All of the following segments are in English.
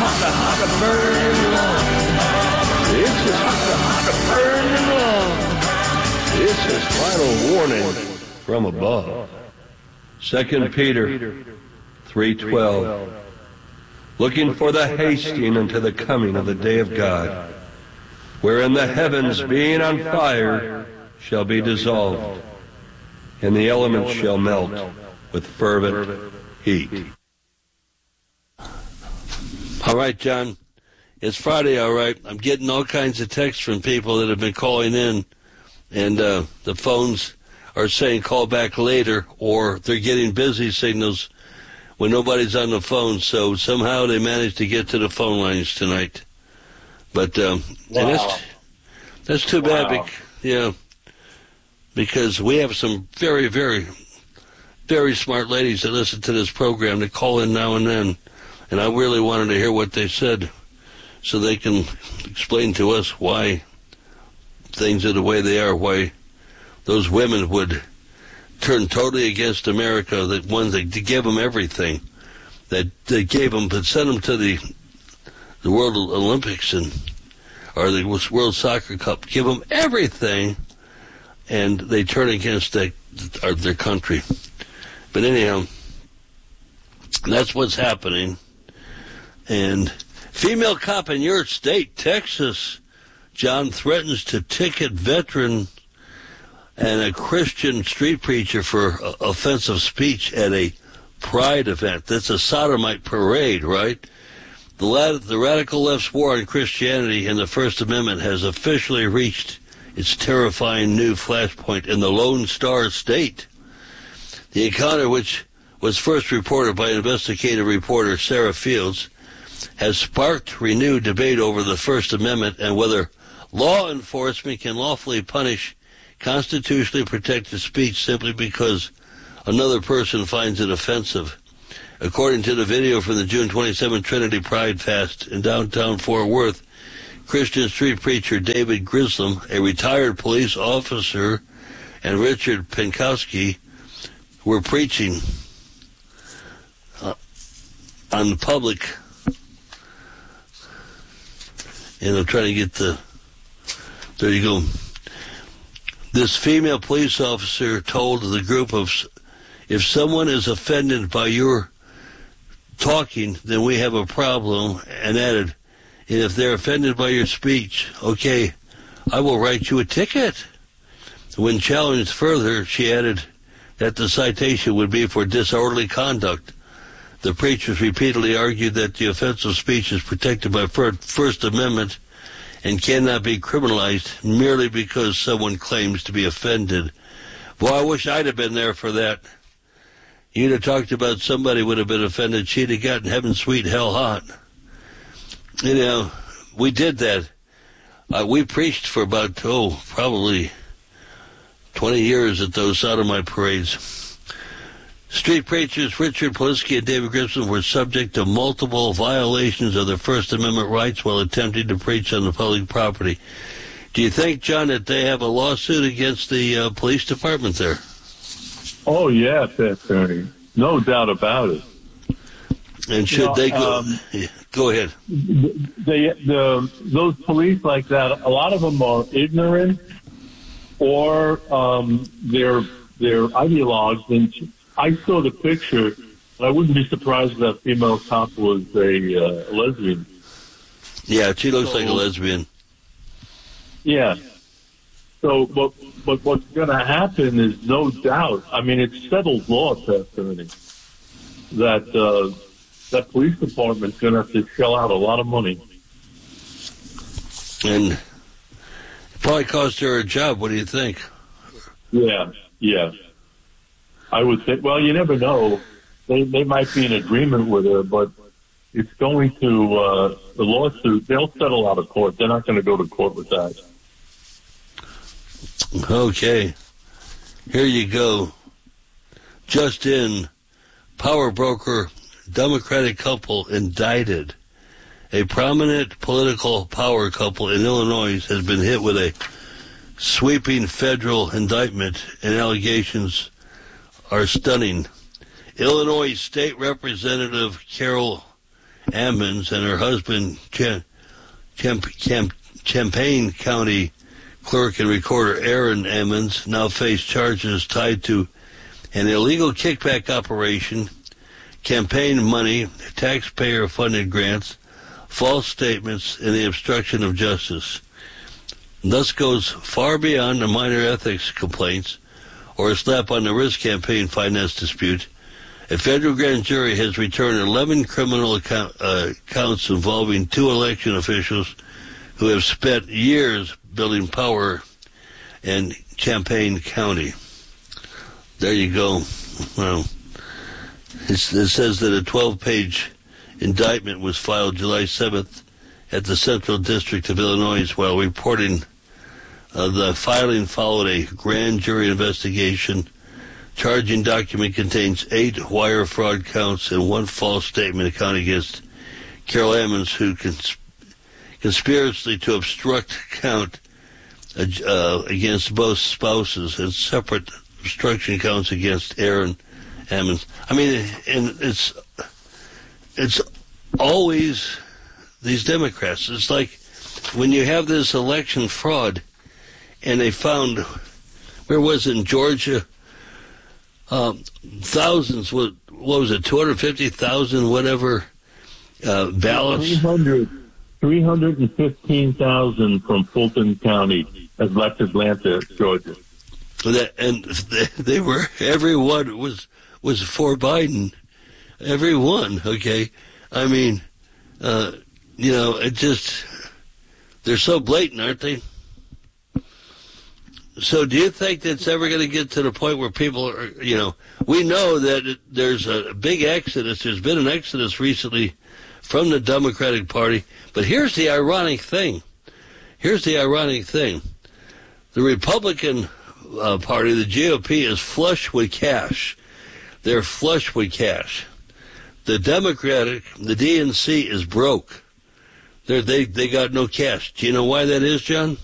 hot to burning love. It's as hot to burning love. It's his final warning from above. 2 Peter 3:12. Looking for the hasting unto the coming of the day of God, wherein the heavens being on fire shall be dissolved, and the elements shall melt with fervent heat. All right, John. It's Friday, all right. I'm getting all kinds of texts from people that have been calling in, and the phones are saying call back later, or they're getting busy signals when nobody's on the phone, so somehow they managed to get to the phone lines tonight. But wow. And that's too bad, because we have some very, very, very smart ladies that listen to this program that call in now and then, and I really wanted to hear what they said so they can explain to us why things are the way they are, why those women would turn totally against America, that ones that gave them everything, that they gave them, but sent them to the World Olympics or the World Soccer Cup, give them everything, and they turn against their country. But anyhow, that's what's happening. And female cop in your state, Texas, John, threatens to ticket veteran and a Christian street preacher for offensive speech at a pride event. That's a sodomite parade, right? The radical left's war on Christianity and the First Amendment has officially reached its terrifying new flashpoint in the Lone Star State. The encounter, which was first reported by investigative reporter Sarah Fields, has sparked renewed debate over the First Amendment and whether law enforcement can lawfully punish constitutionally protected speech simply because another person finds it offensive. According to the video from the June 27 Trinity Pride Fest in downtown Fort Worth, Christian street preacher David Grissom, a retired police officer, and Richard Pinkowski were preaching on the public. And I'm trying to get there you go. This female police officer told the group if someone is offended by your talking, then we have a problem, and added, and if they're offended by your speech, okay, I will write you a ticket. When challenged further, she added that the citation would be for disorderly conduct. The preachers repeatedly argued that the offensive speech is protected by First Amendment and cannot be criminalized merely because someone claims to be offended. Boy, I wish I'd have been there for that. You'd have talked about somebody would have been offended. She'd have gotten heaven sweet, hell hot. You know, we did that. We preached for about, probably 20 years at those sodomite parades. Street preachers Richard Polisky and David Grissom were subject to multiple violations of their First Amendment rights while attempting to preach on the public property. Do you think, John, that they have a lawsuit against the police department there? Oh, yes, attorney. No doubt about it. And should they go? Go ahead. Those police like that, a lot of them are ignorant, or they're ideologues. And I saw the picture. I wouldn't be surprised if that female cop was a lesbian. Yeah, she looks like a lesbian. Yeah. So, but what's going to happen is no doubt. I mean, it's settled law, attorney, that that police department's going to have to shell out a lot of money. And it probably cost her a job. What do you think? Yeah. I would think, well, you never know. They might be in agreement with her, but it's going to, the lawsuit, they'll settle out of court. They're not going to go to court with that. Okay. Here you go. Just in, power broker, Democratic couple indicted. A prominent political power couple in Illinois has been hit with a sweeping federal indictment, and allegations are stunning. Illinois State Representative Carol Ammons and her husband, Champaign County Clerk and Recorder Aaron Ammons, now face charges tied to an illegal kickback operation, campaign money, taxpayer-funded grants, false statements, and the obstruction of justice. Thus goes far beyond the minor ethics complaints or a slap on the wrist campaign finance dispute. A federal grand jury has returned 11 criminal counts involving 2 election officials who have spent years building power in Champaign County. There you go. Well, it says that a 12-page indictment was filed July 7th at the Central District of Illinois. While reporting the filing followed a grand jury investigation. Charging document contains 8 wire fraud counts and 1 false statement account against Carol Ammons, who conspiracy to obstruct count against both spouses, and separate obstruction counts against Aaron Ammons. I mean, and it's always these Democrats. It's like when you have this election fraud, and they found, where was it, in Georgia, thousands, what was it, 250,000, whatever, ballots? 315,000 from Fulton County has left Atlanta, Georgia. And they were, everyone was for Biden. Everyone, okay? I mean, it just, they're so blatant, aren't they? So do you think that's ever going to get to the point where people are, we know that there's a big exodus. There's been an exodus recently from the Democratic Party. But here's the ironic thing. The Republican Party, the GOP, is flush with cash. They're flush with cash. The Democratic, the DNC, is broke. They got no cash. Do you know why that is, John?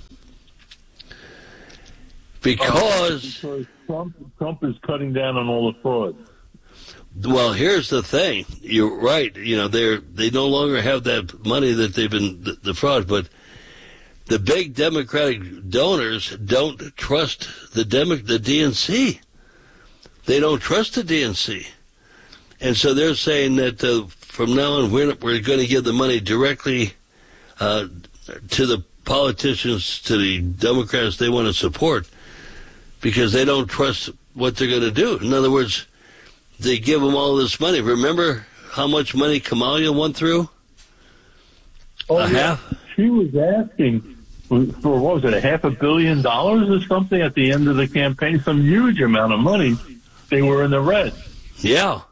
Because Trump is cutting down on all the fraud. Well, here's the thing. You're right. They no longer have that money that they've been the fraud, but the big Democratic donors don't trust the DNC. They don't trust the DNC, and so they're saying that from now on we're going to give the money directly to the politicians, to the Democrats they want to support, because they don't trust what they're going to do. In other words, they give them all this money. Remember how much money Kamala went through? Half? She was asking for, what was it, $500 million or something at the end of the campaign? Some huge amount of money. They were in the red. Yeah.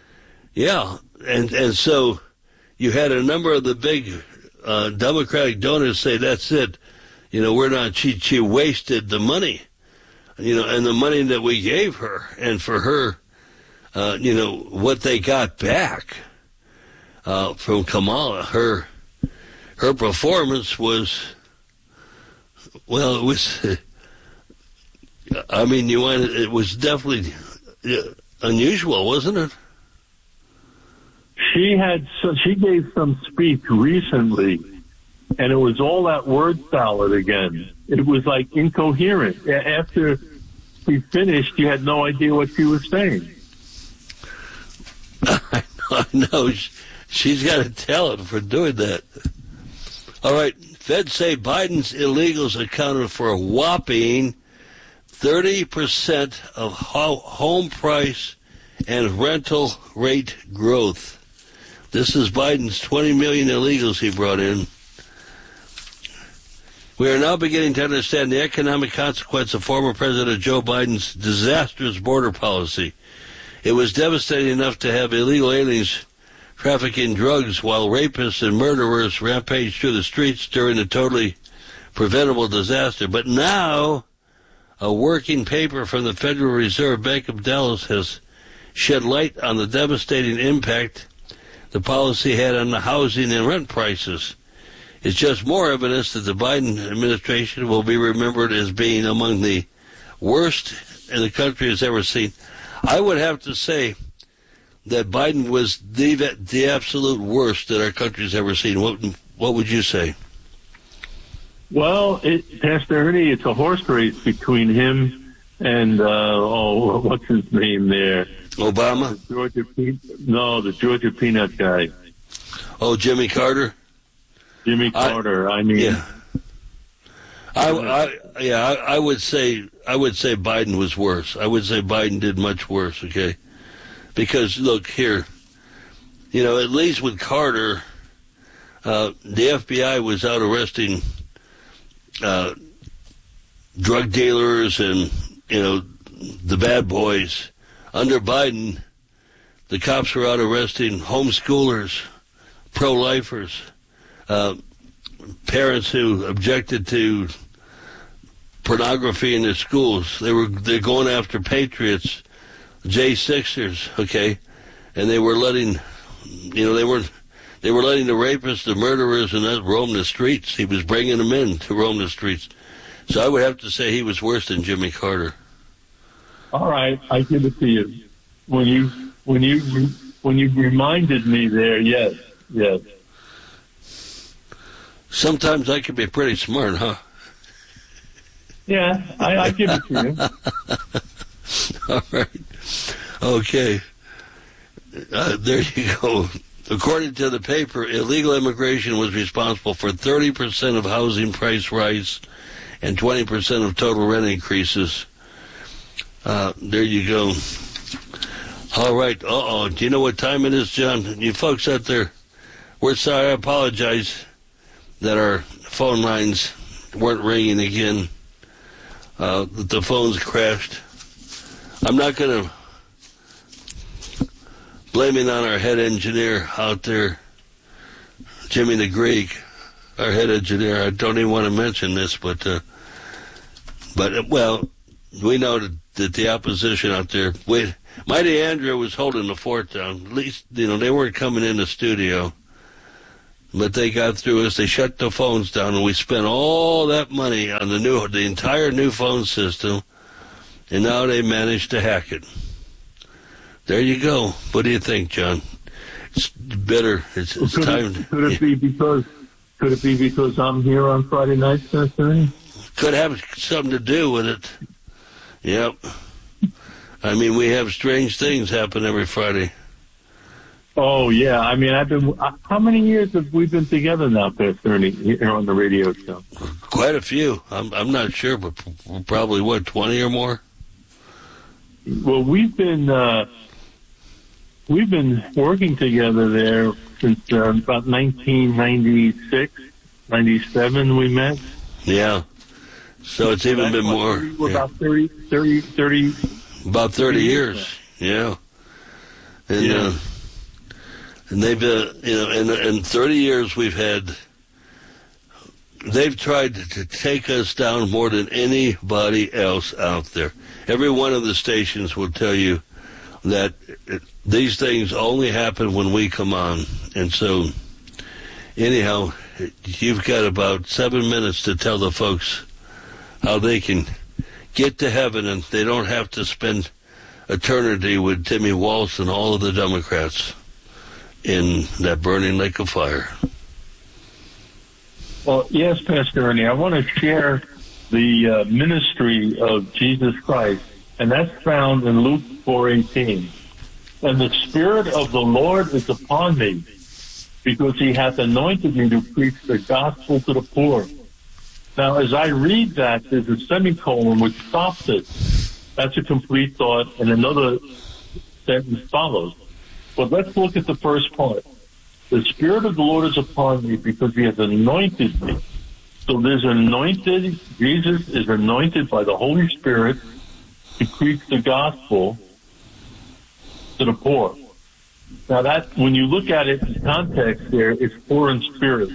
And so you had a number of the big Democratic donors say, that's it. We're not, she wasted the money. And the money that we gave her, and for her, what they got back from Kamala, her performance was, well, it was, it was definitely unusual, wasn't it? She gave some speech recently, and it was all that word salad again. It was like incoherent. After she finished, you had no idea what she was saying. I know. She's got a talent for doing that. All right. Feds say Biden's illegals accounted for a whopping 30% of home price and rental rate growth. This is Biden's 20 million illegals he brought in. We are now beginning to understand the economic consequence of former President Joe Biden's disastrous border policy. It was devastating enough to have illegal aliens trafficking drugs while rapists and murderers rampaged through the streets during a totally preventable disaster. But now, a working paper from the Federal Reserve Bank of Dallas has shed light on the devastating impact the policy had on the housing and rent prices. It's just more evidence that the Biden administration will be remembered as being among the worst the country has ever seen. I would have to say, that Biden was the absolute worst that our country's ever seen. What would you say? Well, Pastor Ernie, it's a horse race between him and, what's his name there? Obama? The Georgia Peanut guy. Oh, Jimmy Carter? Jimmy Carter. I mean... Yeah. I would say Biden was worse. I would say Biden did much worse, okay? Because, look, here, at least with Carter, the FBI was out arresting drug dealers and, the bad boys. Under Biden, the cops were out arresting homeschoolers, pro-lifers, parents who objected to pornography in their schools. They're going after patriots, J6ers, okay, and they were letting, they were letting the rapists, the murderers, and that roam the streets. He was bringing them in to roam the streets. So I would have to say he was worse than Jimmy Carter. All right, I give it to you. When you reminded me there, yes. Sometimes I can be pretty smart, huh? Yeah, I give it to you. All right. Okay. There you go. According to the paper, illegal immigration was responsible for 30% of housing price rise and 20% of total rent increases. There you go. All right. Do you know what time it is, John? You folks out there, we're sorry. I apologize that our phone lines weren't ringing again. The phones crashed. I'm not going to blame it on our head engineer out there, Jimmy the Greek, our head engineer. I don't even want to mention this, but we know that the opposition out there, Mighty Andrew was holding the fort down. At least, they weren't coming in the studio. But they got through us. They shut the phones down, and we spent all that money on the entire new phone system, and now they managed to hack it. There you go. What do you think, John? It's bitter. It's time. Could it be because I'm here on Friday nights, Pastor? Could have something to do with it. Yep. I mean, we have strange things happen every Friday. Oh, yeah. I mean, how many years have we been together now, Pastor Ernie, here on the radio show? Quite a few. I'm not sure, but probably, 20 or more? Well, we've been working together there since about 1996, 97 we met. Yeah. So it's even been more. About 30. About 30 years. Yeah. And, yeah. And they've, in 30 years they've tried to take us down more than anybody else out there. Every one of the stations will tell you that these things only happen when we come on. And so, anyhow, you've got about 7 minutes to tell the folks how they can get to heaven and they don't have to spend eternity with Timmy Walsh and all of the Democrats in that burning lake of fire. Well, yes, Pastor Ernie, I want to share the ministry of Jesus Christ, and that's found in Luke 4:18. And the Spirit of the Lord is upon me, because he hath anointed me to preach the gospel to the poor. Now, as I read that, there's a semicolon which stops it. That's a complete thought, and another sentence follows. But let's look at the first part. The Spirit of the Lord is upon me because he has anointed me. So there's anointed, Jesus is anointed by the Holy Spirit to preach the gospel to the poor. Now that, when you look at it in context there, it's poor in spirit.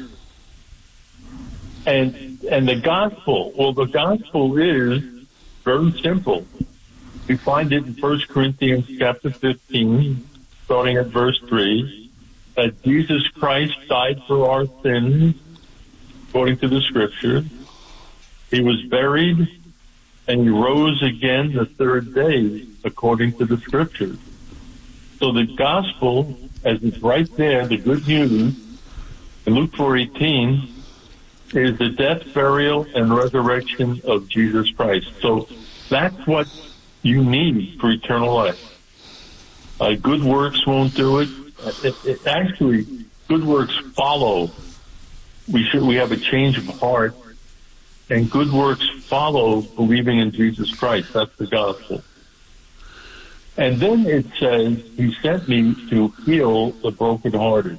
And the gospel is very simple. We find it in 1 Corinthians chapter 15, starting at verse 3, that Jesus Christ died for our sins, according to the Scripture. He was buried, and he rose again the third day, according to the Scriptures. So the gospel, as it's right there, the good news, in Luke 4:18, is the death, burial, and resurrection of Jesus Christ. So that's what you need for eternal life. Good works won't do it. Actually, good works follow. We have a change of heart, and good works follow believing in Jesus Christ. That's the gospel. And then it says, He sent me to heal the brokenhearted.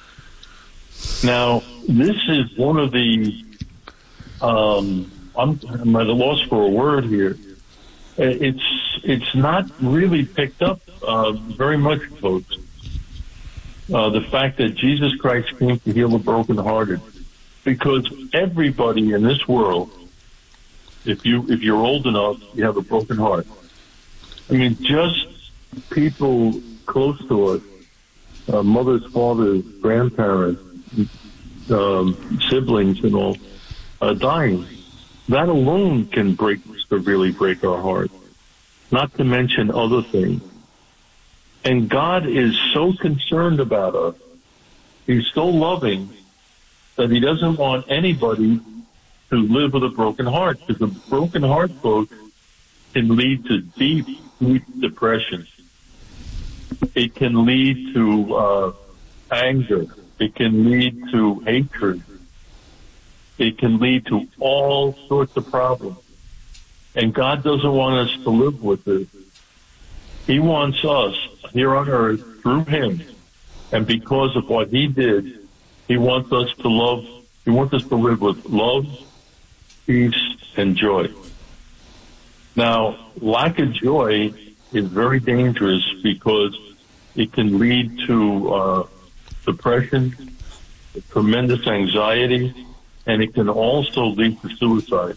Now, this is one of the, I'm at a loss for a word here. It's not really picked up very much, folks. The fact that Jesus Christ came to heal the brokenhearted, because everybody in this world, if you're old enough, you have a broken heart. I mean, just people close to us, mothers, fathers, grandparents, siblings, and all, dying. That alone can severely break our heart. Not to mention other things. And God is so concerned about us. He's so loving that He doesn't want anybody to live with a broken heart. Because a broken heart, folks, can lead to deep depression. It can lead to anger. It can lead to hatred. It can lead to all sorts of problems. And God doesn't want us to live with it. He wants us here on earth through Him. And because of what He did, He wants us to love. He wants us to live with love, peace, and joy. Now, lack of joy is very dangerous because it can lead to depression, tremendous anxiety, and it can also lead to suicide.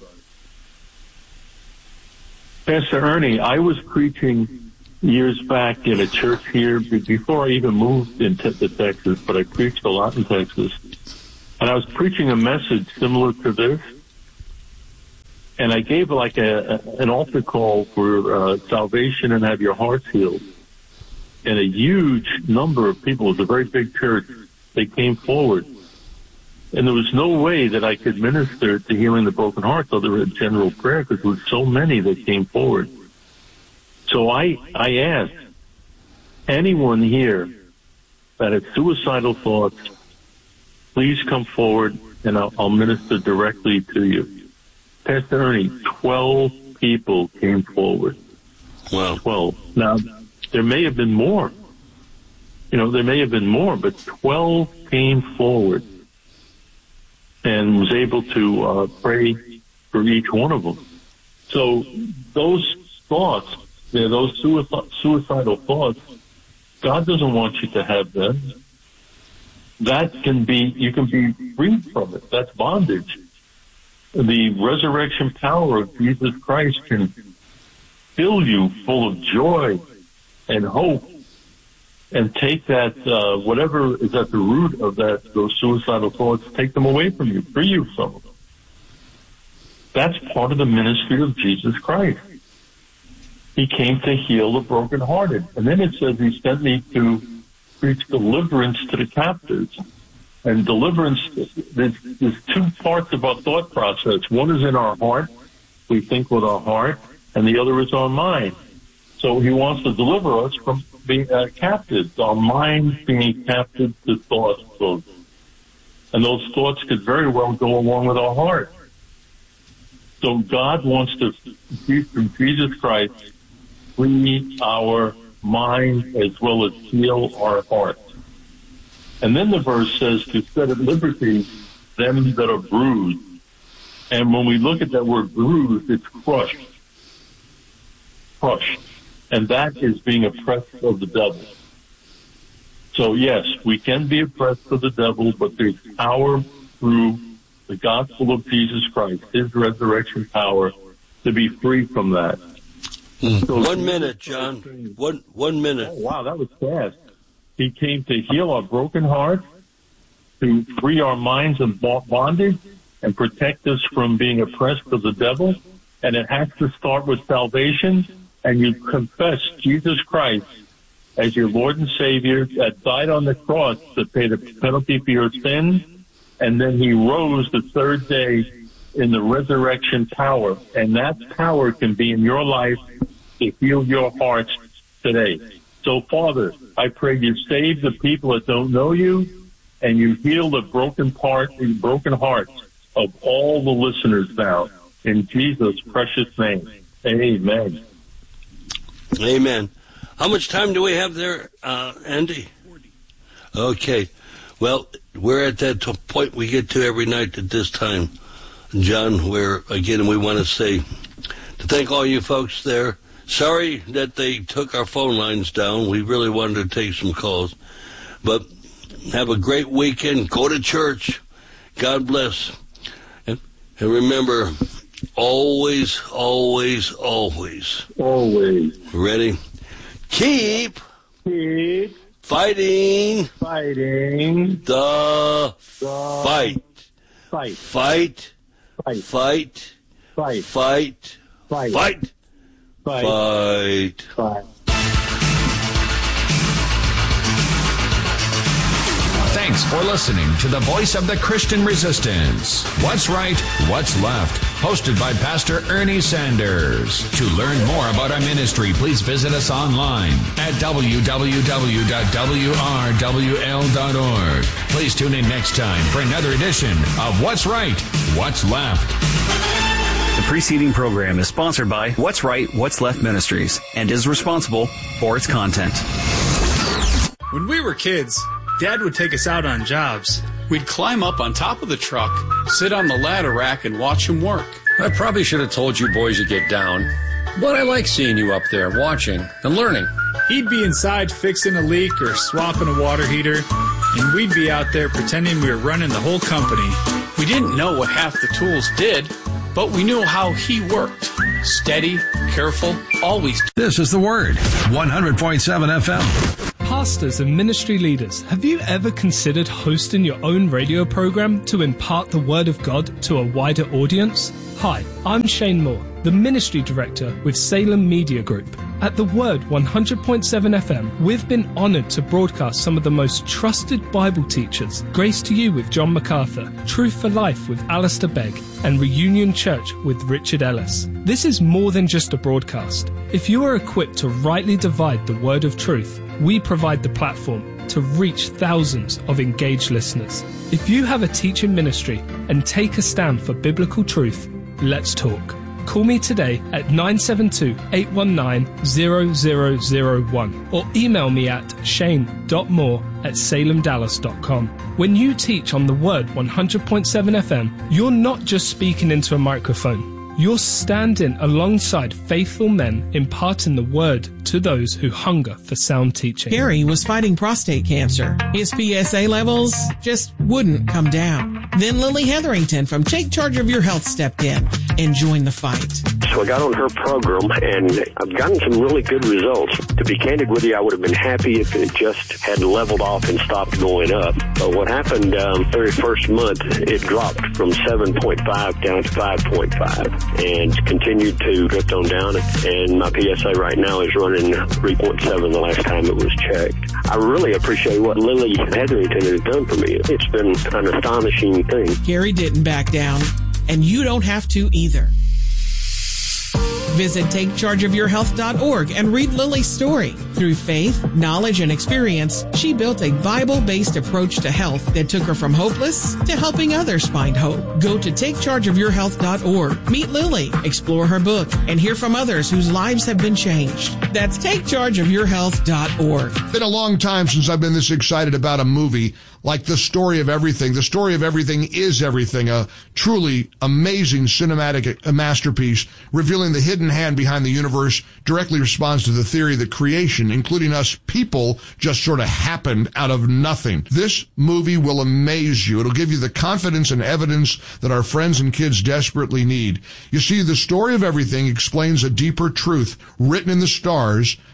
Pastor Ernie, I was preaching years back in a church here before I even moved into Texas, but I preached a lot in Texas. And I was preaching a message similar to this. And I gave like an altar call for salvation and have your hearts healed. And a huge number of people, it was a very big church, they came forward. And there was no way that I could minister to healing the broken hearts other than general prayer because there were so many that came forward. So I asked anyone here that has suicidal thoughts, please come forward and I'll minister directly to you. Pastor Ernie, 12 people came forward. Wow. 12. Now, there may have been more. There may have been more, but 12 came forward and was able to pray for each one of them. So those thoughts, those suicidal thoughts, God doesn't want you to have them. You can be freed from it. That's bondage. The resurrection power of Jesus Christ can fill you full of joy and hope and take that, whatever is at the root of those suicidal thoughts, take them away from you, free you from them. That's part of the ministry of Jesus Christ. He came to heal the brokenhearted. And then it says He sent me to preach deliverance to the captives. And deliverance, there's two parts of our thought process. One is in our heart. We think with our heart. And the other is our mind. So He wants to deliver us from being captives, our mind being captive to thoughts. And those thoughts could very well go along with our heart. So God wants to, through Jesus Christ, free our mind as well as heal our heart. And then the verse says to set at liberty them that are bruised. And when we look at that word bruised, it's crushed. Crushed. And that is being oppressed of the devil. So yes, we can be oppressed of the devil, but there's power through the gospel of Jesus Christ, His resurrection power, to be free from that. So 1 minute, John. One minute. Oh, wow, that was fast. He came to heal our broken hearts, to free our minds of bondage, and protect us from being oppressed of the devil. And it has to start with salvation, and you confess Jesus Christ as your Lord and Savior, that died on the cross to pay the penalty for your sins, and then he rose the third day in the resurrection power. And that power can be in your life to heal your hearts today. So, Father, I pray you save the people that don't know you, and you heal the broken hearts of all the listeners now. In Jesus' precious name, amen. Amen. How much time do we have there, Andy? Okay. Well, we're at that point we get to every night at this time, John, where, again, we want to say, to thank all you folks there. Sorry that they took our phone lines down. We really wanted to take some calls. But have a great weekend. Go to church. God bless. And remember, always, always, always. Always. Ready? Keep fighting the fight. Fight. Thanks for listening to the Voice of the Christian Resistance. What's Right, What's Left, hosted by Pastor Ernie Sanders. To learn more about our ministry, please visit us online at www.wrwl.org. Please tune in next time for another edition of What's Right, What's Left. The preceding program is sponsored by What's Right, What's Left Ministries and is responsible for its content. When we were kids, Dad would take us out on jobs. We'd climb up on top of the truck, sit on the ladder rack, and watch him work. I probably should have told you boys to get down, but I like seeing you up there watching and learning. He'd be inside fixing a leak or swapping a water heater, and we'd be out there pretending we were running the whole company. We didn't know what half the tools did, but we knew how he worked. Steady, careful, always. This is The Word, 100.7 FM. Pastors and ministry leaders, have you ever considered hosting your own radio program to impart the Word of God to a wider audience? Hi, I'm Shane Moore, the Ministry Director with Salem Media Group. At The Word 100.7 FM, we've been honored to broadcast some of the most trusted Bible teachers, Grace to You with John MacArthur, Truth for Life with Alistair Begg, and Reunion Church with Richard Ellis. This is more than just a broadcast. If you are equipped to rightly divide the word of truth, we provide the platform to reach thousands of engaged listeners. If you have a teaching ministry and take a stand for biblical truth, let's talk. Call me today at 972-819-0001 or email me at shane.moore@salemdallas.com. When you teach on the Word 100.7 FM, you're not just speaking into a microphone. You're standing alongside faithful men imparting the Word to those who hunger for sound teaching. Gary was fighting prostate cancer. His PSA levels just wouldn't come down. Then Lily Hetherington from Take Charge of Your Health stepped in and joined the fight. So I got on her program, and I've gotten some really good results. To be candid with you, I would have been happy if it just had leveled off and stopped going up. But what happened very first month, it dropped from 7.5 down to 5.5 and continued to drift on down. And my PSA right now is running 3.7 the last time it was checked. I really appreciate what Lily Hetherington has done for me. It's been an astonishing thing. Gary didn't back down, and you don't have to either. Visit TakeChargeOfYourHealth.org and read Lily's story. Through faith, knowledge, and experience, she built a Bible-based approach to health that took her from hopeless to helping others find hope. Go to TakeChargeOfYourHealth.org, meet Lily, explore her book, and hear from others whose lives have been changed. That's TakeChargeOfYourHealth.org. It's been a long time since I've been this excited about a movie like The Story of Everything. The Story of Everything is Everything, a truly amazing cinematic masterpiece revealing the hidden hand behind the universe, directly responds to the theory that creation, including us people, just sort of happened out of nothing. This movie will amaze you. It'll give you the confidence and evidence that our friends and kids desperately need. You see, The Story of Everything explains a deeper truth written in the stars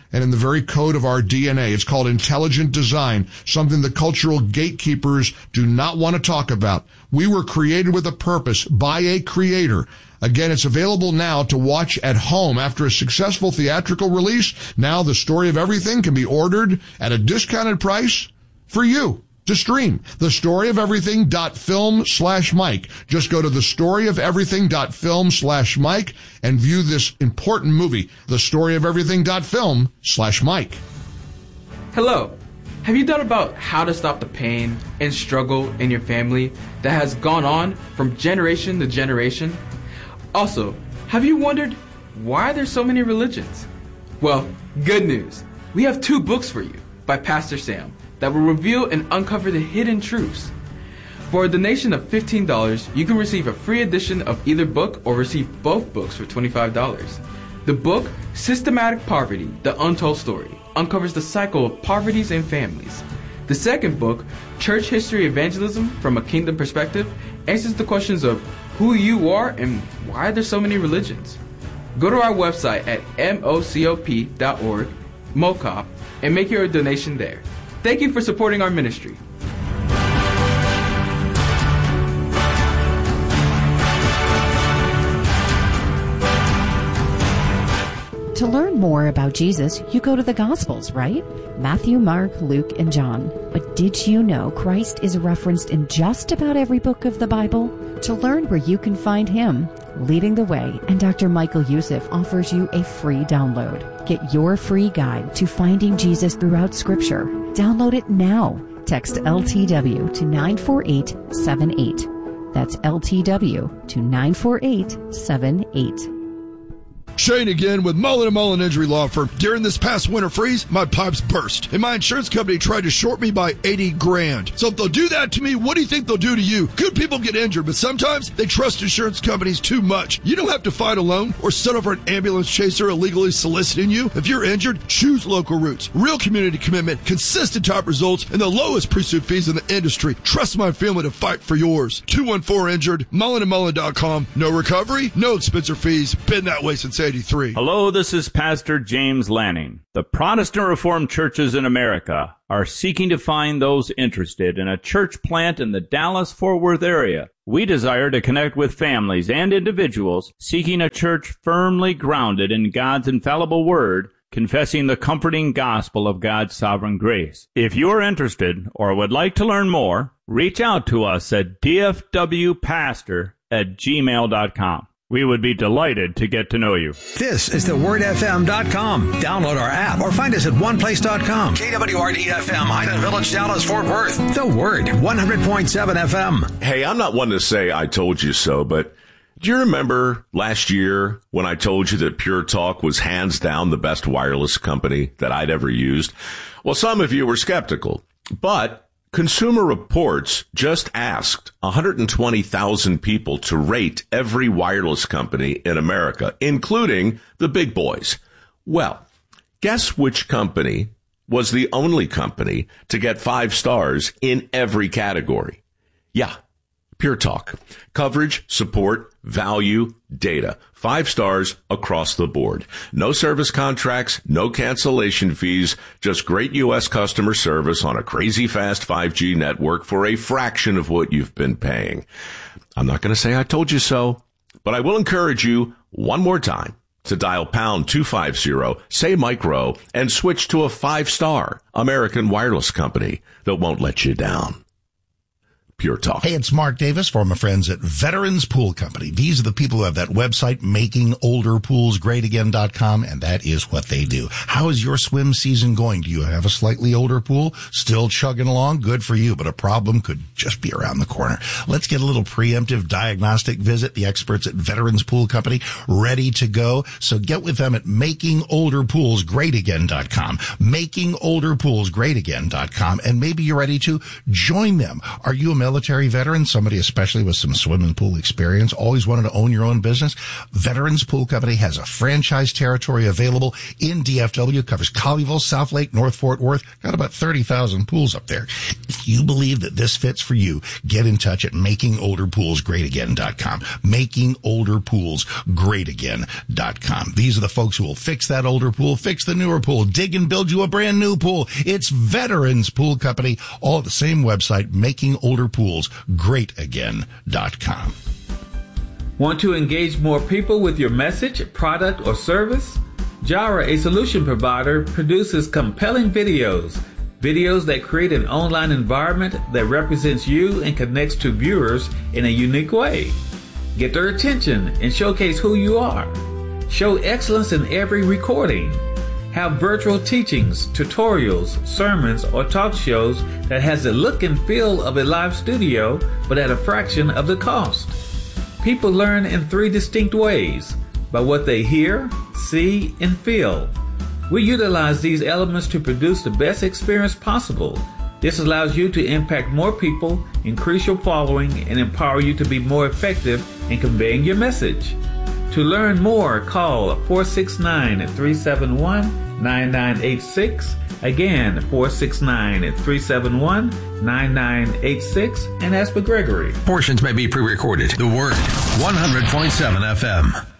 and in the very code of our DNA. It's called intelligent design, something the cultural gatekeepers do not want to talk about. We were created with a purpose by a creator. Again, it's available now to watch at home after a successful theatrical release. Now The Story of Everything can be ordered at a discounted price for you to stream. TheStoryOfEverything.film/Mike. Just go to TheStoryOfEverything.film/Mike and view this important movie. TheStoryOfEverything.film/Mike. Hello. Have you thought about how to stop the pain and struggle in your family that has gone on from generation to generation? Also, have you wondered why there's so many religions? Well, good news. We have 2 books for you by Pastor Sam that will reveal and uncover the hidden truths. For a donation of $15, you can receive a free edition of either book or receive both books for $25. The book, Systematic Poverty, The Untold Story, uncovers the cycle of poverties and families. The second book, Church History Evangelism from a Kingdom Perspective, answers the questions of who you are and why there's so many religions. Go to our website at mocop.org, MOCOP, and make your donation there. Thank you for supporting our ministry. To learn more about Jesus, you go to the Gospels, right? Matthew, Mark, Luke, and John. But did you know Christ is referenced in just about every book of the Bible? To learn where you can find Him, Leading the Way, and Dr. Michael Youssef offers you a free download. Get your free guide to finding Jesus throughout Scripture. Download it now. Text LTW to 94878. That's LTW to 94878. Shane again with Mullen & Mullen Injury Law Firm. During this past winter freeze, my pipes burst, and my insurance company tried to short me by $80,000. So if they'll do that to me, what do you think they'll do to you? Good people get injured, but sometimes they trust insurance companies too much. You don't have to fight alone or settle for an ambulance chaser illegally soliciting you. If you're injured, choose local routes, real community commitment, consistent top results, and the lowest pre-suit fees in the industry. Trust my family to fight for yours. 214-INJURED, mullenandmullen.com. No recovery, no expense or fees. Been that way since 83. Hello, this is Pastor James Lanning. The Protestant Reformed churches in America are seeking to find those interested in a church plant in the Dallas-Fort Worth area. We desire to connect with families and individuals seeking a church firmly grounded in God's infallible word, confessing the comforting gospel of God's sovereign grace. If you're interested or would like to learn more, reach out to us at dfwpastor@gmail.com. We would be delighted to get to know you. This is thewordfm.com. Download our app or find us at oneplace.com. KWRD-FM, Highland Village, Dallas, Fort Worth. The Word, 100.7 FM. Hey, I'm not one to say I told you so, but do you remember last year when I told you that Pure Talk was hands down the best wireless company that I'd ever used? Well, some of you were skeptical, but Consumer Reports just asked 120,000 people to rate every wireless company in America, including the big boys. Well, guess which company was the only company to get 5 stars in every category? Yeah, Pure Talk. Coverage, support, value, data. 5 stars across the board. No service contracts, no cancellation fees, just great U.S. customer service on a crazy fast 5G network for a fraction of what you've been paying. I'm not going to say I told you so, but I will encourage you one more time to dial pound 250, say Mike Rowe, and switch to a 5-star American wireless company that won't let you down. Pure Talk. Hey, it's Mark Davis for my friends at Veterans Pool Company. These are the people who have that website, makingolderpoolsgreatagain.com, and that is what they do. How is your swim season going? Do you have a slightly older pool? Still chugging along? Good for you, but a problem could just be around the corner. Let's get a little preemptive diagnostic visit. The experts at Veterans Pool Company ready to go. So get with them at makingolderpoolsgreatagain.com, makingolderpoolsgreatagain.com, and maybe you're ready to join them. Are you a military veteran, somebody especially with some swimming pool experience, always wanted to own your own business, Veterans Pool Company has a franchise territory available in DFW. Covers Colleyville, South Lake, North Fort Worth. Got about 30,000 pools up there. If you believe that this fits for you, get in touch at MakingOlderPoolsGreatAgain.com. MakingOlderPoolsGreatAgain.com. These are the folks who will fix that older pool, fix the newer pool, dig and build you a brand new pool. It's Veterans Pool Company, all at the same website, MakingOlderPoolsGreatAgain.com. Want to engage more people with your message, product, or service? Jara, a solution provider, produces compelling videos that create an online environment that represents you and connects to viewers in a unique way. Get their attention and showcase who you are. Show excellence in every recording. Have virtual teachings, tutorials, sermons, or talk shows that has the look and feel of a live studio, but at a fraction of the cost. People learn in 3 distinct ways: by what they hear, see, and feel. We utilize these elements to produce the best experience possible. This allows you to impact more people, increase your following, and empower you to be more effective in conveying your message. To learn more, call 469-371-9986. Again, 469-371-9986, and ask for Gregory. Portions may be pre-recorded. The Word, 100.7 FM.